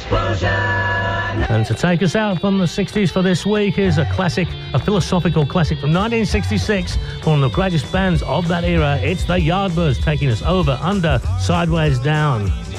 And to take us out from the 60s for this week is a classic, a philosophical classic from 1966, one of the greatest bands of that era. It's the Yardbirds taking us over, under, sideways, down.